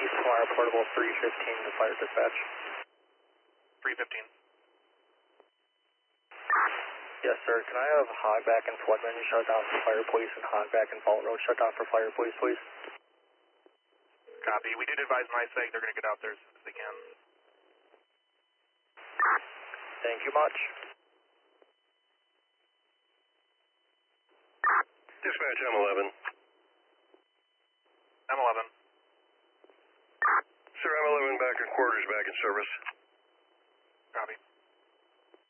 East Wire Portable 315 to fire dispatch. 315. Yes, sir. Can I have Hogback and Flood Menu shut down for fire police and Hogback and Fault Road shut down for fire police, please? Copy. We did advise NYSEG they're going to get out there as soon as they can. Thank you much. Dispatch M11. M11. Sir, M11 back at quarters, back in service.